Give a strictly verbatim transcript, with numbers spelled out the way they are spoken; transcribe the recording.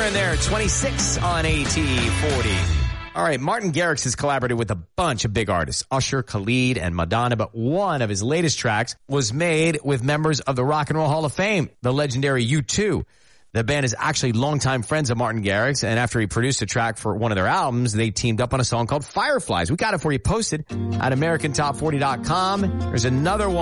in there, twenty-six on A T forty. All right, Martin Garrix has collaborated with a bunch of big artists, Usher, Khalid, and Madonna, but one of his latest tracks was made with members of the Rock and Roll Hall of Fame, the legendary U two. The band is actually longtime friends of Martin Garrix, and after he produced a track for one of their albums, they teamed up on a song called Fireflies. We got it for you posted at American Top forty dot com. There's another one.